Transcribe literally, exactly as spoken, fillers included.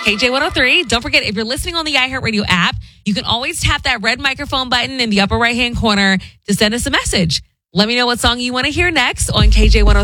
K J one oh three. Don't forget, if you're listening on the iHeartRadio app, you can always tap that red microphone button in the upper right-hand corner to send us a message. Let me know what song you want to hear next on K J one oh three.